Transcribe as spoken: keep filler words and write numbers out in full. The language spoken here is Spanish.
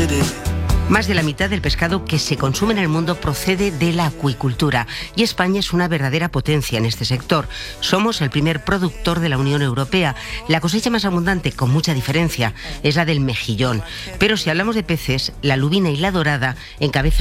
Más de la mitad del pescado que se consume en el mundo procede de la acuicultura y España es una verdadera potencia en este sector. Somos el primer productor de la Unión Europea. La cosecha más abundante, con mucha diferencia, es la del mejillón. Pero si hablamos de peces, la lubina y la dorada encabezan